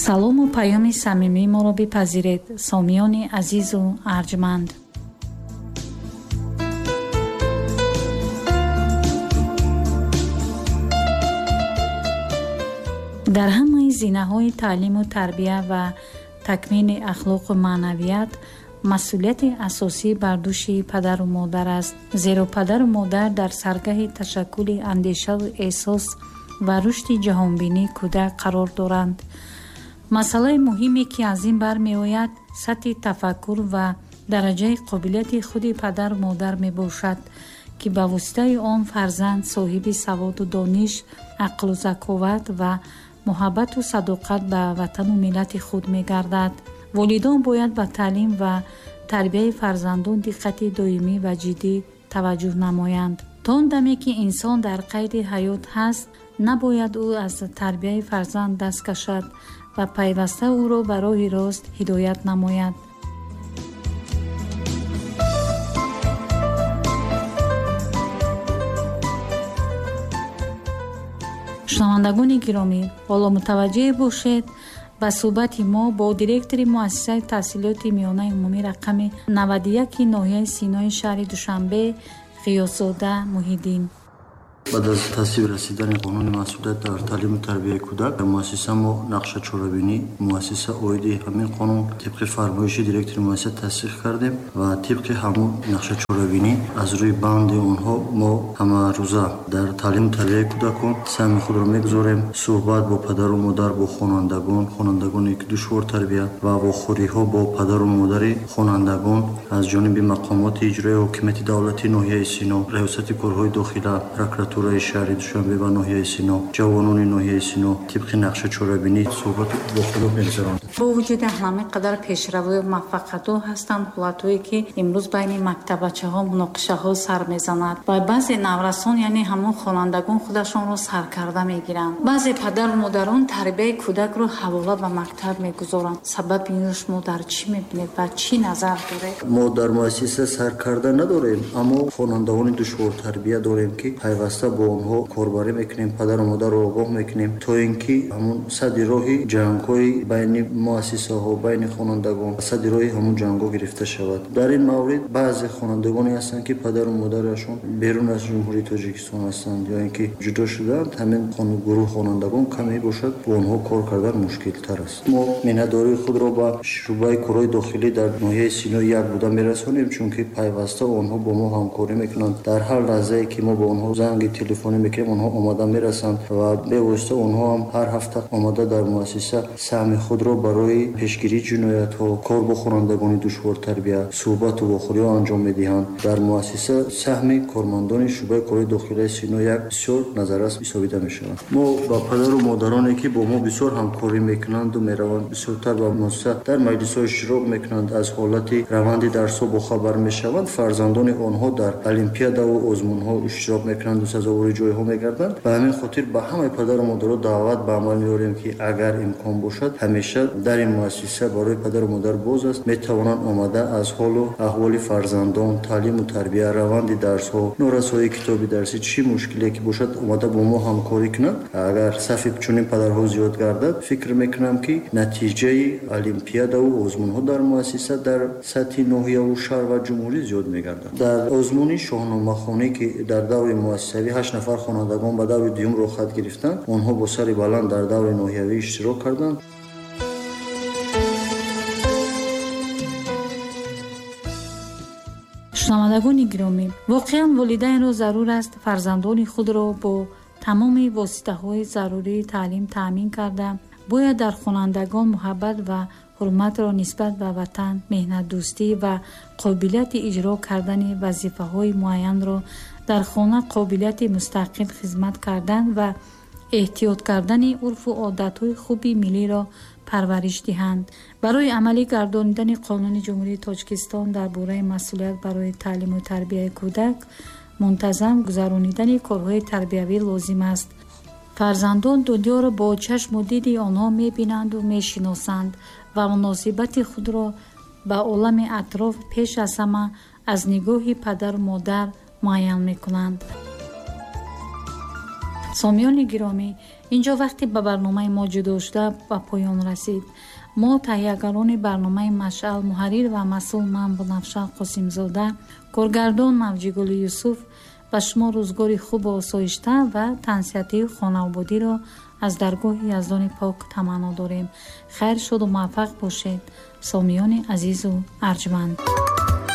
салому паёми самимии моро бипазиред, сомиёни азизу арҷманд. дар ҳамаи зинаҳои таълиму тарбия ва такмили ахлоқу маънавият масъулияти асосӣ бар дӯши падару модар аст, зеро падару модар дар саргаҳи ташаккули андешаву эҳсос ва рушди ҷаҳонбинии кӯдак қарор доранд. масъалаи муҳиме ки аз ин бармеояд сатҳи тафаккур ва дараҷаи қобилияти худи падару модар мебошад ки ба воситаи он фарзанд соҳиби саводу дониш, ақлу заковат ва муҳаббату садоқат ба ватану миллати худ мегардад. волидон бояд ба таълим ва тарбияи фарзандон диққати доимӣ ва ҷиддӣ таваҷҷӯҳ намоянд. то он даме ки инсон дар қайди ҳаёт ҳаст, набояд ӯ аз тарбияи фарзанд даст кашад ва пайваста ӯро ба роҳи рост ҳидоят намояд. шунавандагони гиромӣ, ҳоло мутаваҷҷеҳ бошед ба суҳбати мо бо директори муассисаи таҳсилоти миёнаи умумӣ рақами 91 ноҳияи Синои шаҳри Душанбе Ғиёсзода Муҳиддин. بعد از تصویب رسیدن قانون مسئولیت در تعلیم و تربیت کودک در مؤسسه ما نقشه چاره‌بینی مؤسسه عایدی همین قانون طبق فرمایش دیرکتور مؤسسه تصدیق کردیم و طبق همون نقشه چاره‌بینی از روی بند اونها ما همه روزه در تعلیم و تربیت کودکان سهم خود را میگذاریم. صحبت با پدر و مادر، با خوانندگانی که دشوار تربیت و واخوری ها با پدر و مادر خوانندگان از جانب مقامات اجرایی حکومت دولتی ناحیه سینا، ریاست کارهای داخله، پروکوراتورای شهر دوشنبه و ناحیه سینا، جوانان ناحیه سینا طبق نقشه چاره‌بینی صحبت با خود می‌گذارند. با وجود همه قدر پیشروی و موفقیت‌ها هستند حالت‌هایی که امروز بین مکتبچه‌ها مناقشه‌ها سر می‌زند و بعضی نورسان یعنی همون خوانندگان خودشون رو سرکرده می‌گیرند. بعضی پدر و مادران تربیت کودک رو حواله به مکتب می‌گذارند. سبب اینش ما در چی می‌بینید و چی نظر دارید؟ ما در مؤسسه سرکرده نداریم، اما خوانندگان دشوار تربیت داریم که پیوسته با اونها کاربری میکنیم، پدر و مادر رو آگاه میکنیم تا اینکه همون صد راهی جنگ‌های بین مؤسسه ها، بین خوانندگان صد راهی همون جنگ‌ها گرفته شود. در این مورد بعضی خوانندگانی هستند که پدر و مادرشون بیرون از جمهوری تاجیکستان هستند یا اینکه جدا شدند. همین گروه خوانندگان کمی باشد با اونها کار کردن مشکل تر است. ما میهنداری خود را با شعبه کارهای داخلی در ناحیه سینا یک بوده میرسانیم، چون که پیوسته اونها با ما همکاری میکنند. در هر لحظه که ما با اونها زنگ تلفنی میکنیم اونها آماده میرسند و به واسطه اونها هم هر هفته آماده در مؤسسه سهم خود را برای پیشگیری جنایت ها، کار با خوانندگان دشوار تربیت، صحبت و واخوری ها انجام میدهند. در مؤسسه سهم کارمندان شعبه کارهای داخلی سینا یک بسیار نظررس حسابیده میشوند. ما با پدر و مادرانی که با ما بسیار همکاری میکنند و میروند بسیارتر با مؤسسه در مجلس ها اشتراک میکنند، از حالت روند درس ها با خبر میشوند. فرزندان آنها در المپیاد و آزمون ها اشتراک میکنند و سزاوار جای ها میگردند. به همین خاطر به همه پدر و مادر دعوت به عمل میاریم که اگر امکان باشد همیشه در این مؤسسه برای پدر و مادر باز است، میتوانند آمده از حال و احوال فرزندان، تعلیم و تربیت، روند درس ها، نورسایی کتاب درسی، چی مشکلی که باشد آمده با ما همکاری کنند. اگر صف چنین پدرها زیاد گردد فکر میکنم که نتیجه المپیاد و آزمون ها در مؤسسه در سطح ناحیه و شهر و جمهوری زیاد میگردد. در آزمون شاهنامه خوانی که در دور مؤسسوی 8 نفر خوانندگان به دور دیوم رو خط گرفتند، آنها با سر بلند در دور ناحیوی اشتراک کردند. шунавандагони гиромӣ, воқеан волидайнро зарур аст фарзандони худро бо тамоми воситаҳои зарурии таълим таъмин карда, бояд дар хонандагон муҳаббат ва ҳурматро нисбат ба ватан, меҳнатдӯстӣ ва қобилияти иҷро кардани вазифаҳои муайянро дар хона, қобилияти мустақил хизмат кардан ва эҳтиёт кардани урфу одатҳои хуби миллиро парвариш диҳанд. барои амалӣ гардонидани қонуни ҷумҳурии Тоҷикистон дар бораи масъулият барои таълиму тарбияи кӯдак мунтазам гузаронидани корҳои тарбиявӣ лозим аст. фарзандон дунёро бо чашму диди онҳо мебинанду мешиносанд ва муносибати худро ба олами атроф пеш аз ҳама аз нигоҳи падару модар муайян мекунанд. سامیان گرامی، اینجا وقتی به برنامه ما جدا شده به پایان رسید. ما تهیه‌گران برنامه مشعل، محرر و مسئول من بنفشه قاسمزاده، کارگردان موجیگل یوسف به شما روزگاری خوب و آسایشته و تنصیحاتی خانوادگی را از درگاه یزدان پاک تمنا داریم. خیر شد و موفق باشید. سامیان عزیز و ارجمند.